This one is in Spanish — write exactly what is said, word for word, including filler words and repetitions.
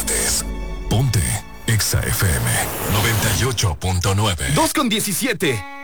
partes. Ponte Exa F M noventa y ocho punto nueve. dos con diecisiete.